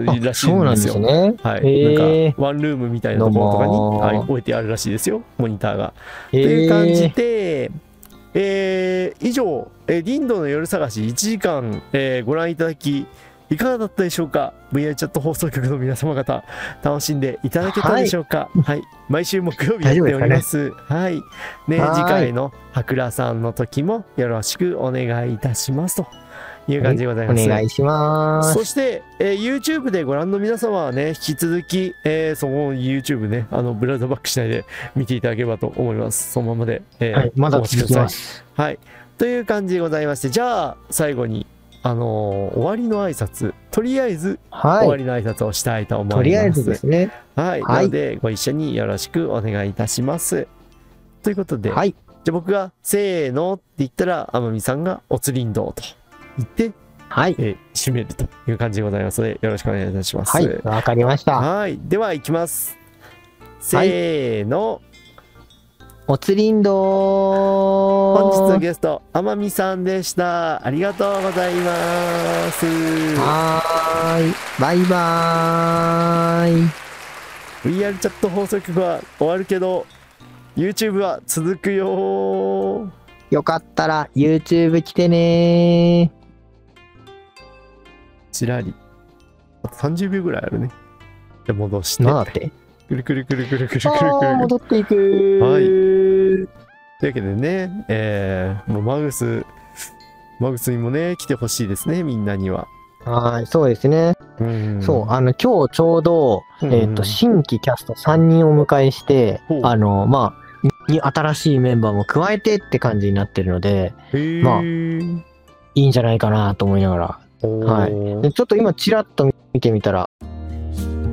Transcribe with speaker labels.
Speaker 1: るらしい
Speaker 2: そうなん
Speaker 1: んでよ。
Speaker 2: ですすね。
Speaker 1: はい。
Speaker 2: へえ。
Speaker 1: なんか、ワンルームみたいなところとかに、はい、置いてあるらしいですよ、モニターが。という感じで、以上、リンドの夜探し1時間、ご覧いただき、いかがだったでしょうか。 VR チャット放送局の皆様方、楽しんでいただけたでしょうか。はい。毎週木曜日やっております。はい。ね、次回のはくらさんの時もよろしくお願いいたしますという感じでございます。
Speaker 2: お願いします。
Speaker 1: そして、YouTube でご覧の皆様はね、引き続き、その YouTube ね、ブラウザバックしないで見ていただければと思います。そのままで、
Speaker 2: はい、まだ
Speaker 1: お待ちく
Speaker 2: 続
Speaker 1: ださい。
Speaker 2: きます。
Speaker 1: はい。という感じでございまして、じゃあ、最後に、終わりの挨拶、とりあえず、
Speaker 2: はい。
Speaker 1: 終わりの挨拶をしたいと思います。
Speaker 2: とりあえずですね。
Speaker 1: はい。
Speaker 2: はい
Speaker 1: なので、ご一緒によろしくお願いいたします。ということで、
Speaker 2: はい。
Speaker 1: じゃあ僕が、せーのって言ったら、天海さんが、おつりんどうと言って、
Speaker 2: はい。
Speaker 1: 締めるという感じでございますので、よろしくお願いいたします。
Speaker 2: はい。わかりました。
Speaker 1: はい。では、いきます。せーの。
Speaker 2: おつりんどー。
Speaker 1: 本日のゲスト、天海さんでした。ありがとうございます。
Speaker 2: はーい。バイバーい。
Speaker 1: VR チャット放送局は終わるけど、YouTube は続くよー。
Speaker 2: よかったら YouTube 来てね
Speaker 1: ちらり。あと30秒ぐらいあるね。じゃあ戻して。
Speaker 2: なんだって。
Speaker 1: くるくるくるくるくるくるくる。
Speaker 2: 戻っていく
Speaker 1: はい。というわけでね、もうマグスにもね、来てほしいですね、みんなには。
Speaker 2: はい、そうですね。そう、今日ちょうど、新規キャスト3人お迎えして、まあ、新しいメンバーも加えてって感じになってるので、まあ、いいんじゃないかなと思いながら。はい。でちょっと今、ちらっと見てみたら、